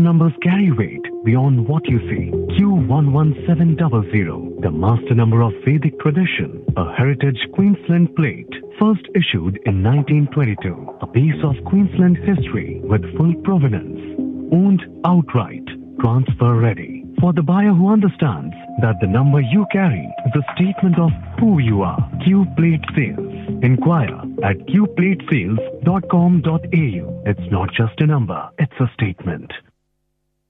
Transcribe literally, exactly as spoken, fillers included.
Some numbers carry weight beyond what you see. Q one one seven zero zero, the master number of Vedic tradition, a heritage Queensland plate, first issued in nineteen twenty-two. A piece of Queensland history with full provenance, owned outright, transfer ready. For the buyer who understands that the number you carry is a statement of who you are. Q Plate Sales. Inquire at q plate sales dot com dot a u. It's not just a number, it's a statement.